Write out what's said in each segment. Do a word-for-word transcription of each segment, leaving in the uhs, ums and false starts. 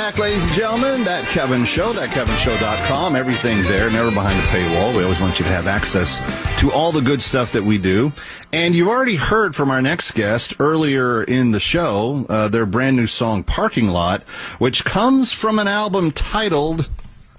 back, ladies and gentlemen. That Kevin Show, that kevin show dot com. Everything there, never behind a paywall. We always want you to have access to all the good stuff that we do. And you've already heard from our next guest earlier in the show, uh, their brand new song, Parking Lot, which comes from an album titled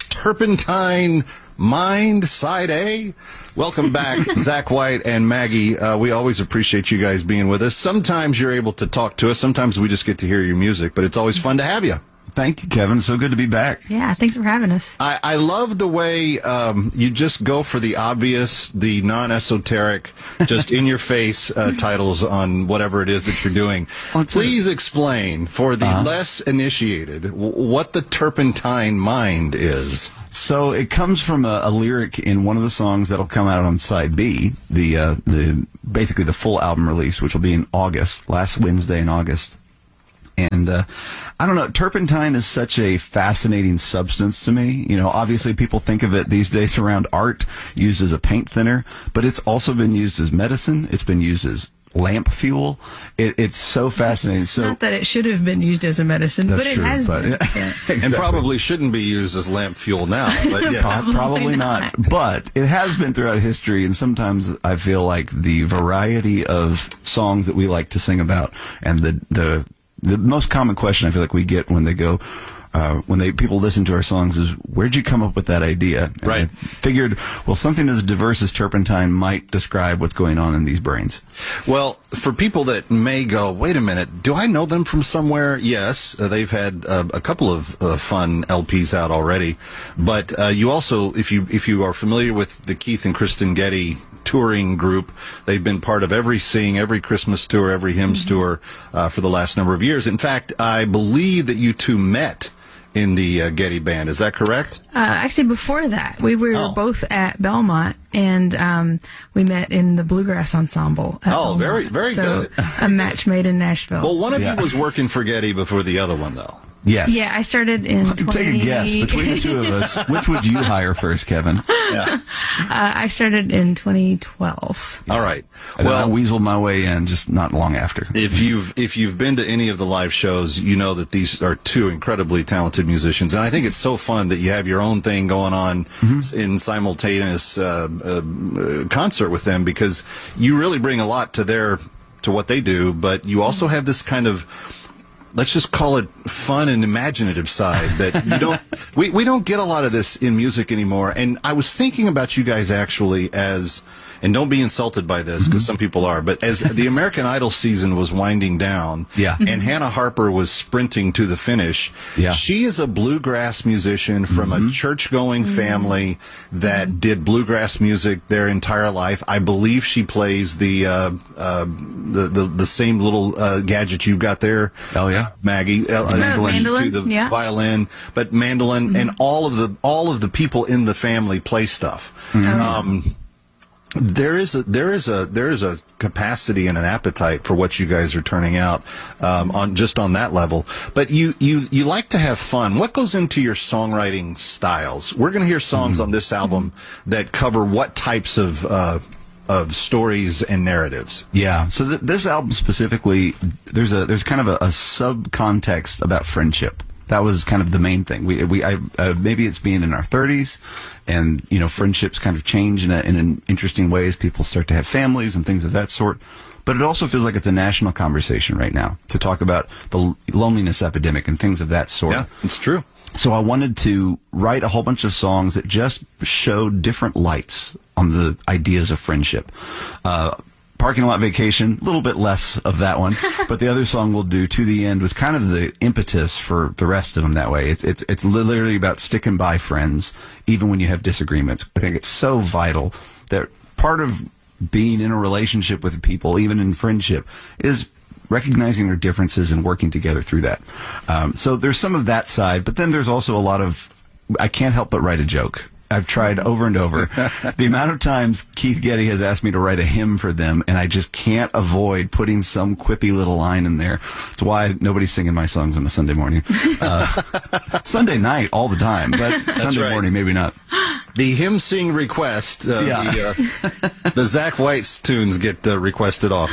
Turpentine Mind, Side A. Welcome back, Zach White and Maggie. Uh, we always appreciate you guys being with us. Sometimes you're able to talk to us. Sometimes we just get to hear your music, but it's always fun to have you. Thank you, Kevin. So good to be back. Yeah, thanks for having us. I, I love the way um, you just go for the obvious, the non-esoteric, just in-your-face uh, titles on whatever it is that you're doing. Please explain, for the uh-huh. less initiated, w- what the Turpentine Mind is. So it comes from a, a lyric in one of the songs that'll come out on side B, the uh, the basically the full album release, which will be in August, last Wednesday in August. And uh, I don't know, turpentine is such a fascinating substance to me. You know, obviously people think of it these days around art, used as a paint thinner, but it's also been used as medicine. It's been used as lamp fuel. It, it's so fascinating. So not that it should have been used as a medicine, but it true, has but, been. Yeah. Yeah. Exactly. And probably shouldn't be used as lamp fuel now. But yes. probably, probably not. not. But it has been throughout history, and sometimes I feel like the variety of songs that we like to sing about, and the the the most common question I feel like we get when they go. Uh, when they people listen to our songs is, where'd you come up with that idea? And right. I figured, well, something as diverse as turpentine might describe what's going on in these brains. Well, for people that may go, wait a minute, do I know them from somewhere? Yes, uh, they've had uh, a couple of uh, fun L Ps out already. But uh, you also, if you if you are familiar with the Keith and Kristen Getty touring group, they've been part of every Sing, every Christmas tour, every Hymns mm-hmm. tour uh, for the last number of years. In fact, I believe that you two met in the uh, Getty Band. Is that correct? Uh, actually, before that, we were oh. both at Belmont, and um, we met in the Bluegrass Ensemble. At oh, Belmont. very, very so, good. A match made in Nashville. Well, one of yeah. you was working for Getty before the other one, though. Yes. Yeah, I started in twenty... Take a guess. Between the two of us, which would you hire first, Kevin? Yeah. Uh, I started in twenty twelve. All right. And well, I weaseled my way in just not long after. If you've if you've been to any of the live shows, you know that these are two incredibly talented musicians, and I think it's so fun that you have your own thing going on mm-hmm. in simultaneous uh, uh, concert with them, because you really bring a lot to their to what they do, but you also have this kind of, let's just call it, fun and imaginative side that you don't we, we don't get a lot of this in music anymore. And I was thinking about you guys actually as, and don't be insulted by this because some people are, but as the American Idol season was winding down, yeah. and Hannah Harper was sprinting to the finish, yeah. she is a bluegrass musician from mm-hmm. a church-going mm-hmm. family that mm-hmm. did bluegrass music their entire life. I believe she plays the uh, uh, the, the the same little uh, gadget you've got there. Oh yeah, Maggie, uh, mandolin, mandolin to the yeah. violin, but mandolin mm-hmm. and all of the all of the people in the family play stuff. Mm-hmm. Um, There is a there is a there is a capacity and an appetite for what you guys are turning out um, on just on that level. But you you you like to have fun. What goes into your songwriting styles? We're going to hear songs mm-hmm. on this album that cover what types of uh, of stories and narratives. Yeah. So th- this album specifically, there's a there's kind of a, a sub-context about friendship. That was kind of the main thing. We, we, I, uh, maybe it's being in our thirties, and you know, friendships kind of change in, a, in an interesting ways. People start to have families and things of that sort. But it also feels like it's a national conversation right now to talk about the loneliness epidemic and things of that sort. Yeah, it's true. So I wanted to write a whole bunch of songs that just showed different lights on the ideas of friendship. Uh, Parking Lot Vacation, a little bit less of that one, but the other song we'll do, To the End, was kind of the impetus for the rest of them that way. It's it's it's literally about sticking by friends, even when you have disagreements. I think it's so vital that part of being in a relationship with people, even in friendship, is recognizing our differences and working together through that. Um, so there's some of that side, but then there's also a lot of, I can't help but write a joke. I've tried over and over. The amount of times Keith Getty has asked me to write a hymn for them, and I just can't avoid putting some quippy little line in there. It's why nobody's singing my songs on a Sunday morning. Uh, Sunday night, all the time, but That's Sunday right. morning, maybe not. The hymn sing request, uh, Yeah. the, uh, the Zach White's tunes get uh, requested often.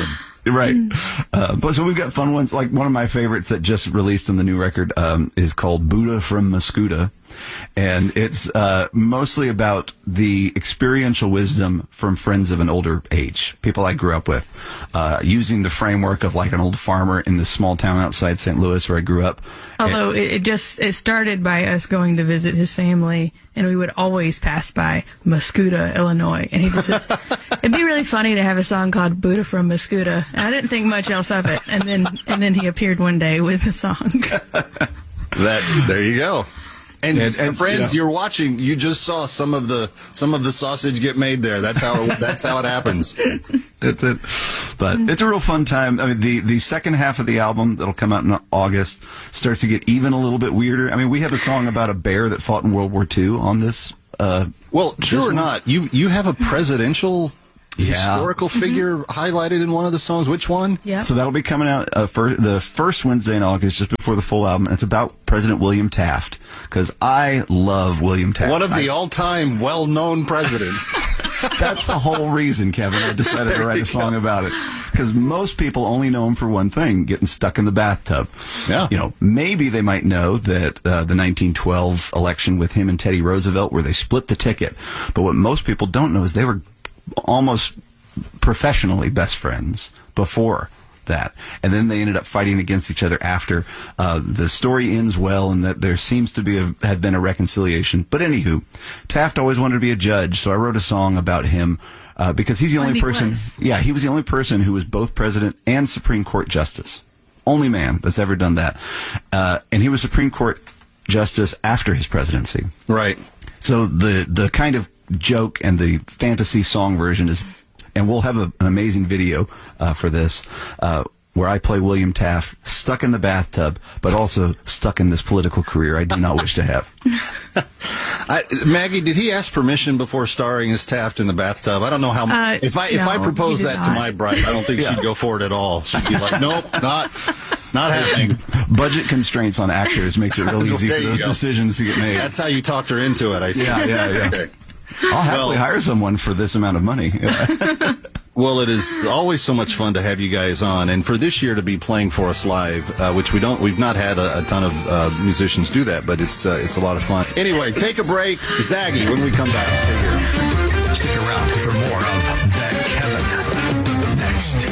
Right. Uh, but so we've got fun ones. Like one of my favorites that just released on the new record um, is called Buddha from Mascuda. And it's uh, mostly about the experiential wisdom from friends of an older age, people I grew up with, uh, using the framework of like an old farmer in this small town outside Saint Louis where I grew up. Although it, it just it started by us going to visit his family, and we would always pass by Mascuda, Illinois, and he just says, it'd be really funny to have a song called Buddha from Mascuda. And I didn't think much else of it, and then and then he appeared one day with the song. That there you go. And, and, and friends, you know, you're watching. You just saw some of the some of the sausage get made there. That's how it, that's how it happens. That's it. But it's a real fun time. I mean, the the second half of the album that'll come out in August starts to get even a little bit weirder. I mean, we have a song about a bear that fought in World War Two on this. Uh, well, true or not, you you have a presidential. Yeah. Historical figure mm-hmm. highlighted in one of the songs. Which one? Yeah. So that'll be coming out uh, for the first Wednesday in August, just before the full album. And it's about President William Taft, because I love William Taft. One of the I, all-time well-known presidents. That's the whole reason, Kevin. I decided to write a song go. about it, because most people only know him for one thing: getting stuck in the bathtub. Yeah. You know, maybe they might know that uh, the nineteen twelve election with him and Teddy Roosevelt, where they split the ticket. But what most people don't know is they were almost professionally best friends before that, and then they ended up fighting against each other after. Uh, the story ends well, and that there seems to be a, have been a reconciliation. But anywho, Taft always wanted to be a judge, so I wrote a song about him uh, because he's the only person. Was. Yeah, he was the only person who was both president and Supreme Court justice. Only man that's ever done that, uh, and he was Supreme Court justice after his presidency. Right. So the the kind of joke and the fantasy song version is, and we'll have a, an amazing video uh, for this, uh, where I play William Taft stuck in the bathtub, but also stuck in this political career I do not wish to have. I, Maggie, did he ask permission before starring as Taft in the bathtub? I don't know how. Uh, if I if no, I proposed that not. to my bride, I don't think yeah. she'd go for it at all. She'd be like, nope, not not happening. Budget constraints on actors makes it real easy for those go. decisions to get made. That's how you talked her into it, I see. Yeah, yeah, yeah. Okay. I'll happily well, hire someone for this amount of money. Well, it is always so much fun to have you guys on, and for this year to be playing for us live, uh, which we don't, we've not had a, a ton of uh, musicians do that, but it's uh, it's a lot of fun. Anyway, take a break, Zaggy. When we come back, stay here. Stick around for more of That Kevin next.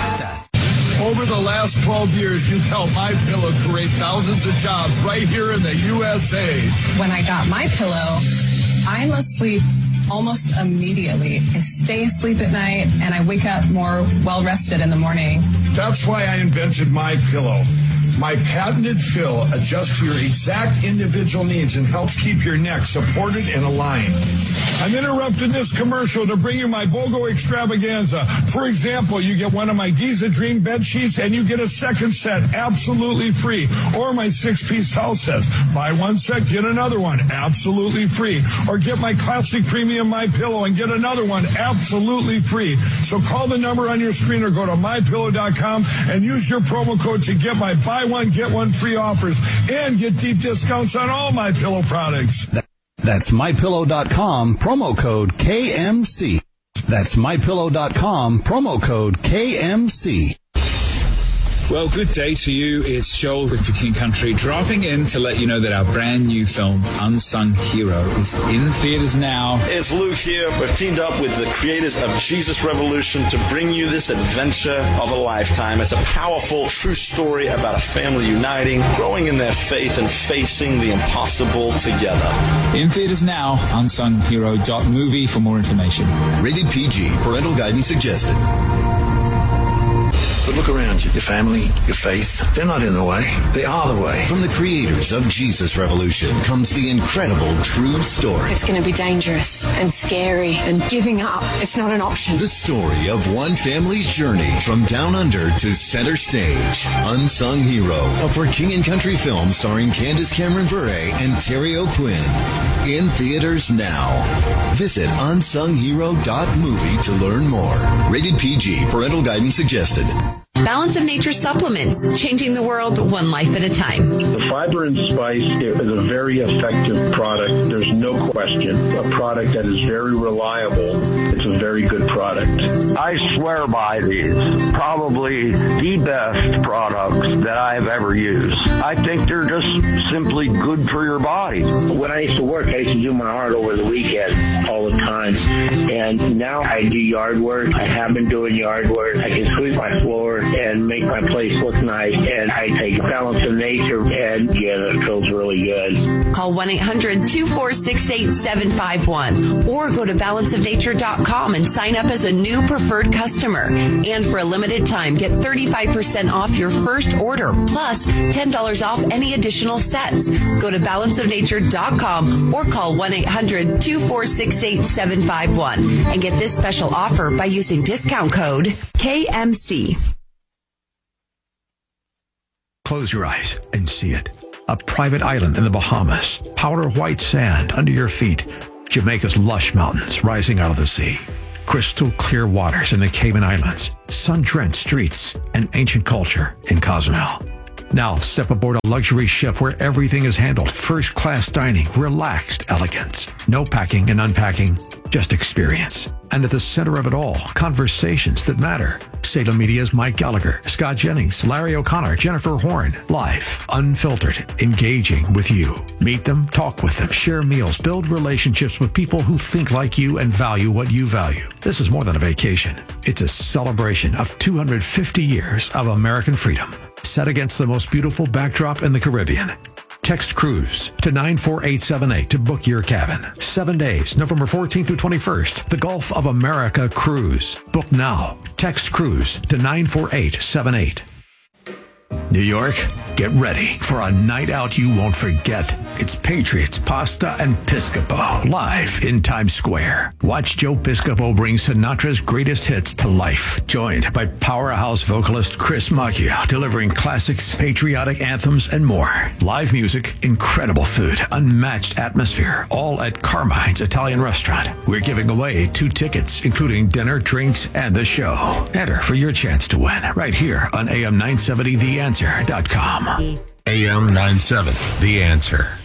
Over the last twelve years, you've helped MyPillow create thousands of jobs right here in the U S A. When I got MyPillow, I'm asleep almost immediately. I stay asleep at night, and I wake up more well-rested in the morning. That's why I invented MyPillow. My patented fill adjusts to your exact individual needs and helps keep your neck supported and aligned. I'm interrupting this commercial to bring you my BOGO extravaganza. For example, you get one of my Giza Dream bed sheets and you get a second set absolutely free. Or my six-piece house sets. Buy one set, get another one absolutely free. Or get my classic premium MyPillow and get another one absolutely free. So call the number on your screen or go to my pillow dot com and use your promo code to get my buy one, get one free offers and get deep discounts on all MyPillow products. That's my pillow dot com, promo code K M C. That's my pillow dot com, promo code K M C. Well, good day to you. It's Joel with For King Country dropping in to let you know that our brand new film, Unsung Hero, is in theaters now. It's Luke here. We've teamed up with the creators of Jesus Revolution to bring you this adventure of a lifetime. It's a powerful, true story about a family uniting, growing in their faith, and facing the impossible together. In theaters now, unsung hero dot movie for more information. Rated P G. Parental guidance suggested. But look around you. Your family, your faith, they're not in the way. They are the way. From the creators of Jesus Revolution comes the incredible true story. It's going to be dangerous and scary, and giving up, it's not an option. The story of one family's journey from down under to center stage. Unsung Hero, a For King and Country film starring Candace Cameron Bure and Terry O'Quinn. In theaters now. Visit unsung hero dot movie to learn more. Rated P G. Parental guidance suggested. Balance of Nature supplements, changing the world one life at a time. The Fiber and Spice is a very effective product. There's no question. A product that is very reliable. It's a very good product. I swear by these. Probably the best products that I've ever used. I think they're just simply good for your body. When I used to work, I used to do my art over the weekend all the time. And now I do yard work. I have been doing yard work. I can sweep my floor and make my place look nice. And I take Balance of Nature, and yeah, it feels really good. Call one eight hundred two four six eight seven five one or go to balance of nature dot com and sign up as a new preferred customer. And for a limited time, get thirty-five percent off your first order, plus ten dollars off any additional sets. Go to balance of nature dot com or call one eight hundred two four six eight seven five one and get this special offer by using discount code K M C. Close your eyes and see it. A private island in the Bahamas, powder white sand under your feet, Jamaica's lush mountains rising out of the sea, crystal clear waters in the Cayman Islands, sun-drenched streets, and ancient culture in Cozumel. Now step aboard a luxury ship where everything is handled first-class dining, relaxed elegance. No packing and unpacking, just experience. And at the center of it all, conversations that matter. Salem Media's Mike Gallagher, Scott Jennings, Larry O'Connor, Jennifer Horn. Live, unfiltered, engaging with you. Meet them, talk with them, share meals, build relationships with people who think like you and value what you value. This is more than a vacation. It's a celebration of two hundred fifty years of American freedom, set against the most beautiful backdrop in the Caribbean. Text cruise to nine four eight seven eight to book your cabin. Seven days, November fourteenth through twenty-first. The Gulf of America Cruise. Book now. Text cruise to nine four eight seven eight. New York, get ready for a night out you won't forget. It's Patriots, Pasta, and Piscopo, live in Times Square. Watch Joe Piscopo bring Sinatra's greatest hits to life, joined by powerhouse vocalist Chris Macchio, delivering classics, patriotic anthems, and more. Live music, incredible food, unmatched atmosphere, all at Carmine's Italian Restaurant. We're giving away two tickets, including dinner, drinks, and the show. Enter for your chance to win right here on A M nine seventy the answer dot com. A M nine seventy, The Answer.